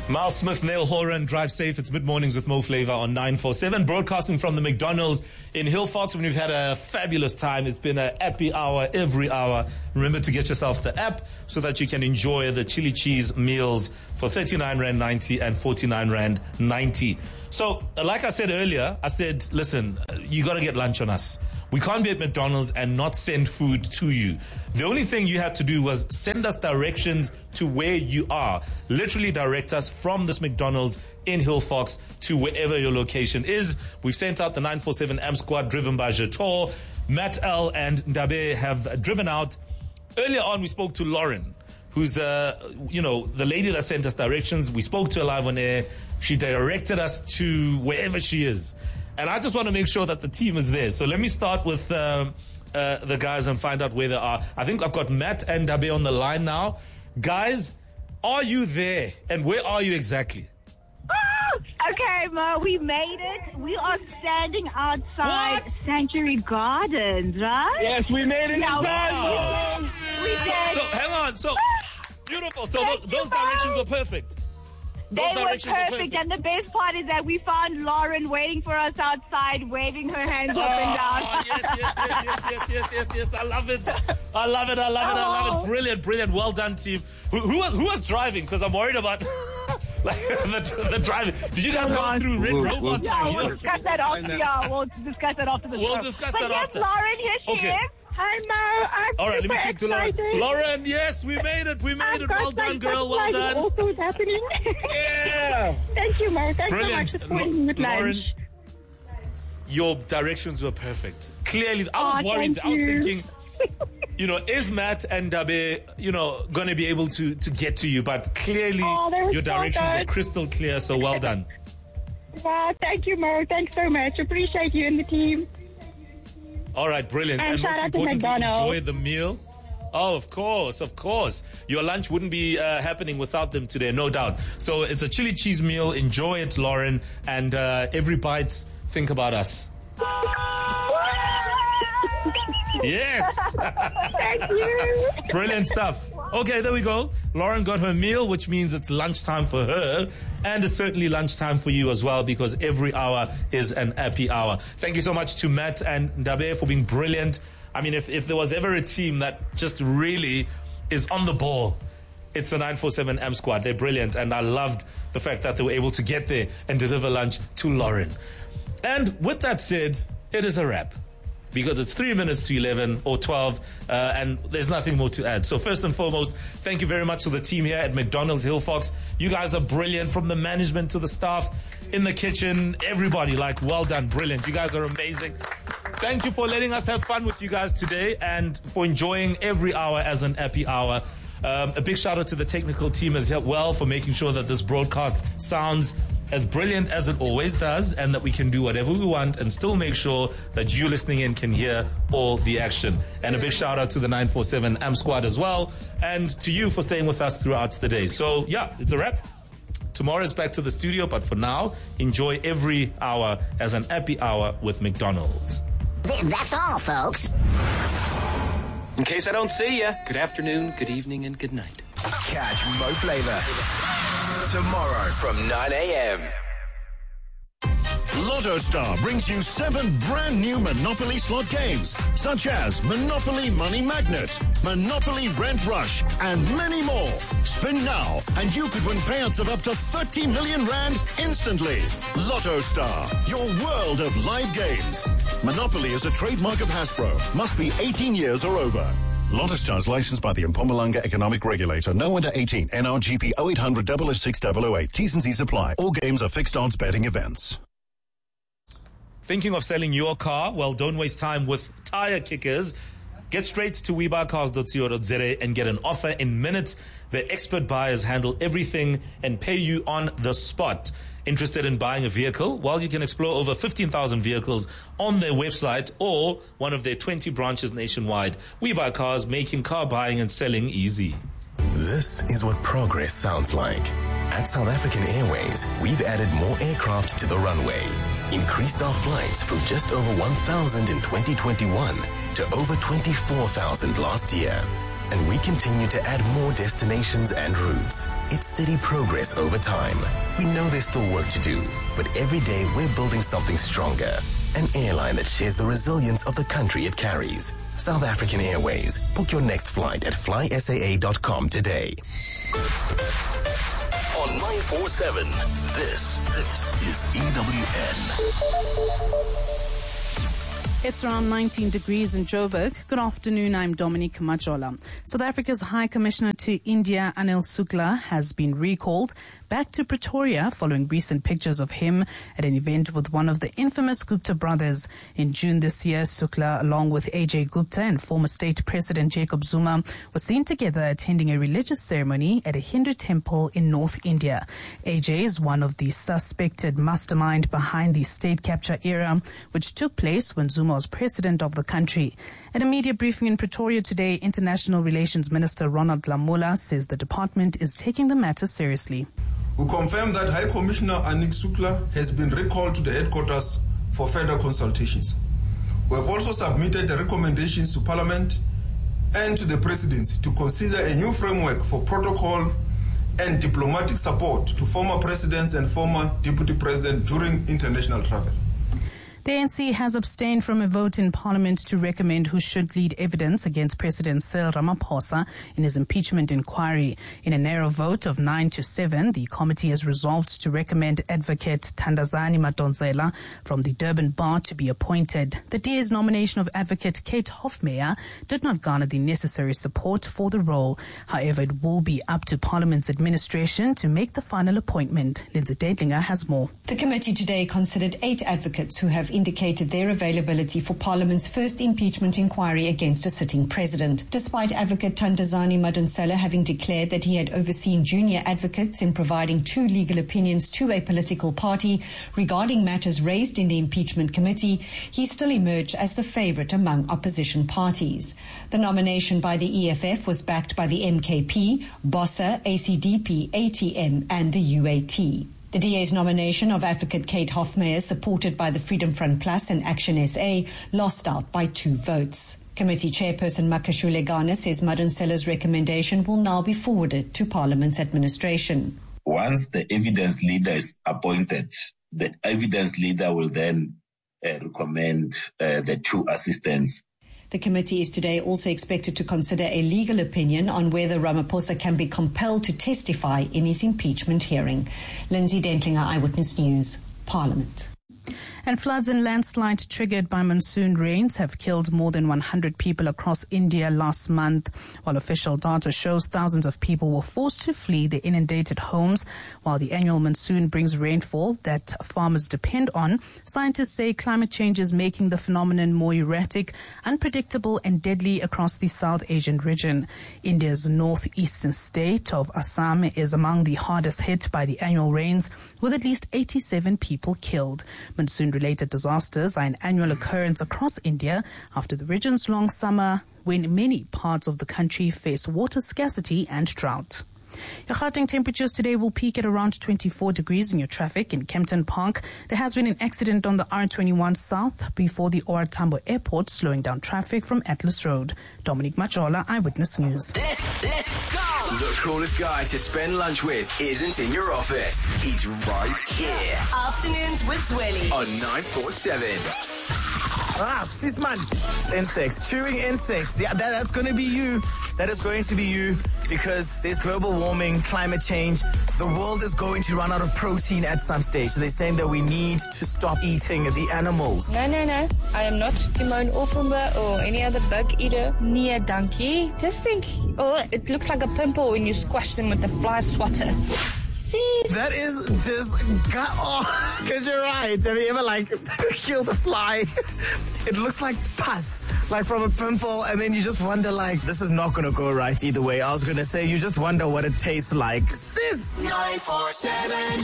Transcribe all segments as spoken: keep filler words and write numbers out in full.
Miles Smith, Neil Horan, Drive Safe. It's mid-mornings with Mo Flavor on nine four seven. Broadcasting from the McDonald's in Hillfox. When we've had a fabulous time. It's been an happy hour every hour. Remember to get yourself the app so that you can enjoy the chili cheese meals for thirty-nine rand ninety and forty-nine rand ninety. So, like I said earlier, I said, listen, you got to get lunch on us. We can't be at McDonald's and not send food to you. The only thing you had to do was send us directions to where you are. Literally direct us from this McDonald's in Hillfox to wherever your location is. We've sent out the nine four seven A M squad driven by Jator. Matt L and Ndabe have driven out. Earlier on, we spoke to Lauren, who's, uh, you know, the lady that sent us directions. We spoke to her live on air. She directed us to wherever she is. And I just want to make sure that the team is there. So let me start with um, uh, the guys and find out where they are. I think I've got Matt and Ndabe on the line now. Guys, are you there? And where are you exactly? Okay, Mo, we made it. We are standing outside What? Sanctuary Gardens, right? Yes, we made it Now, inside. Wow. We did. So, so hang on. So beautiful. So Thank th- you, those Mo. directions were perfect. Those They were directions perfect. were perfect. And the best part is that we found Lauren waiting for us outside, waving her hands up and down. Oh, yes, yes, yes, yes, yes, yes, yes, yes. I love it. I love it. I love it. I love it. Brilliant, brilliant. Well done, team. Who, who, was, who was driving? Because I'm worried about like the, the driving. Did you guys go through red We'll- robots? Yeah, out we'll here? discuss that after. Yeah, we'll discuss that after the We'll show. discuss but that yes, after. Lauren, here she Okay. is. Hi, Mo. I'm All right, let me super speak to Lauren. excited. Lauren, yes, we made it. We made I've it. got Well done, some girl. Well surprises done. also is happening. Yeah. Thank you, Mo. Thanks Brilliant. so much for supporting me with lunch. Lauren, your directions were perfect. Clearly, I was Oh, worried. thank I was you. thinking, you know, is Matt and Ndabe, you know, going to be able to, to get to you? But clearly, Oh, they were your so directions were good. crystal clear. So well done. Wow, thank you, Mo. Thanks so much. Appreciate you and the team. All right, brilliant. And shout most out to importantly, McDonald's. enjoy the meal. Oh, of course, of course. Your lunch wouldn't be uh, happening without them today, no doubt. So it's a chili cheese meal. Enjoy it, Lauren. And uh, every bite, think about us. Yes. Thank you. Brilliant stuff. Okay, there we go. Lauren got her meal, which means it's lunchtime for her. And it's certainly lunchtime for you as well, because every hour is an happy hour. Thank you so much to Matt and Ndabe for being brilliant. I mean, if, if there was ever a team that just really is on the ball, it's the nine four seven A M squad. They're brilliant. And I loved the fact that they were able to get there and deliver lunch to Lauren. And with that said, it is a wrap. Because it's three minutes to eleven or twelve, uh, and there's nothing more to add. So first and foremost, thank you very much to the team here at McDonald's Hillfox. You guys are brilliant, from the management to the staff in the kitchen, everybody. Like, well done, brilliant. You guys are amazing. Thank you for letting us have fun with you guys today and for enjoying every hour as an happy hour. Um, a big shout out to the technical team as well for making sure that this broadcast sounds as brilliant as it always does, and that we can do whatever we want and still make sure that you listening in can hear all the action. And a big shout out to the nine four seven A M squad as well, and to you for staying with us throughout the day. So yeah, it's a wrap. Tomorrow is back to the studio, but for now, enjoy every hour as an happy hour with McDonald's. Th- That's all, folks. In case I don't see you, good afternoon, good evening, and good night. Catch Mo Flavor tomorrow from nine a.m. Lotto Star brings you seven brand new Monopoly slot games, such as Monopoly Money Magnet, Monopoly Rent Rush, and many more. Spin now, and you could win payouts of up to thirty million rand instantly. Lotto Star, your world of live games. Monopoly is a trademark of Hasbro. Must be eighteen years or over. Lotto Star is licensed by the Mpumalanga Economic Regulator. No under eighteen. N R G P oh eight hundred oh oh six oh oh eight. T's and C's apply. All games are fixed odds betting events. Thinking of selling your car? Well, don't waste time with Tire Kickers. Get straight to we buy cars dot co dot za and get an offer in minutes. Their expert buyers handle everything and pay you on the spot. Interested in buying a vehicle? Well, you can explore over fifteen thousand vehicles on their website or one of their twenty branches nationwide. We Buy Cars, making car buying and selling easy. This is what progress sounds like. At South African Airways, we've added more aircraft to the runway, increased our flights from just over one thousand in twenty twenty-one to over twenty-four thousand last year. and we continue to add more destinations and routes. It's steady progress over time. We know there's still work to do, but every day we're building something stronger. An airline that shares the resilience of the country it carries. South African Airways. Book your next flight at fly S A A dot com today. On nine four seven, this, this is E W N. It's around nineteen degrees in Joburg. Good afternoon, I'm Dominique Majola. South Africa's High Commissioner to India, Anil Shukla, has been recalled back to Pretoria following recent pictures of him at an event with one of the infamous Gupta brothers. In June this year, Shukla, along with A J Gupta and former state president Jacob Zuma, were seen together attending a religious ceremony at a Hindu temple in North India. A J is one of the suspected mastermind behind the state capture era, which took place when Zuma was president of the country. At a media briefing in Pretoria today, International Relations Minister Ronald Lamola says the department is taking the matter seriously. We confirm that High Commissioner Anil Shukla has been recalled to the headquarters for further consultations. We have also submitted the recommendations to Parliament and to the Presidency to consider a new framework for protocol and diplomatic support to former presidents and former deputy presidents during international travel. The A N C has abstained from a vote in Parliament to recommend who should lead evidence against President Cyril Ramaphosa in his impeachment inquiry. In a narrow vote of nine to seven, the committee has resolved to recommend Advocate Thandazani Madonsela from the Durban Bar to be appointed. The D A's nomination of Advocate Kate Hofmeyer did not garner the necessary support for the role. However, it will be up to Parliament's administration to make the final appointment. Lindsay Dadlinger has more. The committee today considered eight advocates who have indicated their availability for Parliament's first impeachment inquiry against a sitting president. Despite Advocate Thandazani Madonsela having declared that he had overseen junior advocates in providing two legal opinions to a political party regarding matters raised in the impeachment committee, he still emerged as the favourite among opposition parties. The nomination by the E F F was backed by the M K P, BOSA, A C D P, A T M and the U A T. The D A's nomination of Advocate Kate Hofmeyer, supported by the Freedom Front Plus and Action S A, lost out by two votes. Committee Chairperson Makashule Gana says Madonsela's recommendation will now be forwarded to Parliament's administration. Once the evidence leader is appointed, the evidence leader will then uh, recommend uh, the two assistants. The committee is today also expected to consider a legal opinion on whether Ramaphosa can be compelled to testify in his impeachment hearing. Lindsay Dentlinger, Eyewitness News, Parliament. And floods and landslides triggered by monsoon rains have killed more than one hundred people across India last month. While official data shows thousands of people were forced to flee their inundated homes, while the annual monsoon brings rainfall that farmers depend on, scientists say climate change is making the phenomenon more erratic, unpredictable and deadly across the South Asian region. India's northeastern state of Assam is among the hardest hit by the annual rains, with at least eighty-seven people killed. Monsoon-related disasters are an annual occurrence across India after the region's long summer, when many parts of the country face water scarcity and drought. Your Gauteng temperatures today will peak at around twenty-four degrees in your traffic in Kempton Park. There has been an accident on the R twenty-one South before the O R Tambo Airport, slowing down traffic from Atlas Road. Dominique Majola, Eyewitness News. Let's, let's go! The coolest guy to spend lunch with isn't in your office. He's right here. Afternoons with Zweli. On nine four seven. Ah, sis man. It's insects. Chewing insects. Yeah, that, that's going to be you. That is going to be you because there's global warming, climate change. The world is going to run out of protein at some stage. So they're saying that we need to stop eating the animals. No, no, no. I am not Timon Opumba or any other bug eater. Near donkey. Just think, oh, it looks like a pimple when you squash them with the fly swatter. That is disgusting. Oh, because you're right. Have you ever, like, killed a fly? It looks like pus, like from a pimple, and then you just wonder, like, this is not going to go right either way. I was going to say, you just wonder what it tastes like. Sis! nine four seven.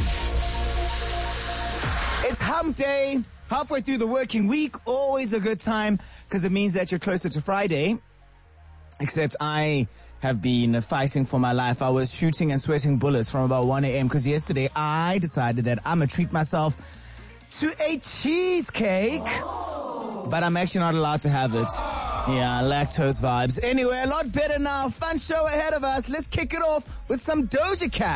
It's hump day, halfway through the working week. Always a good time, because it means that you're closer to Friday. Except I have been fighting for my life. I was shooting and sweating bullets from about one a.m. because yesterday I decided that I'm going to treat myself to a cheesecake. But I'm actually not allowed to have it Yeah, lactose vibes. Anyway, a lot better now. Fun show ahead of us. Let's kick it off with some Doja Cat.